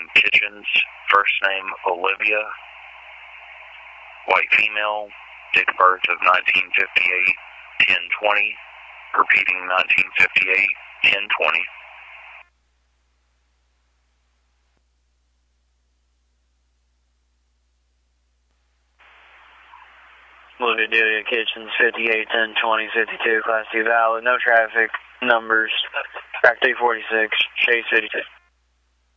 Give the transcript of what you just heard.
name Kitchens, first name Olivia, white female, date of birth of 1958, 10/20, repeating 1958, 10/20. Olivia Delia Kitchens, 58, 10/20, 52, Class 2 valid, no traffic, numbers, track 346, Chase 52.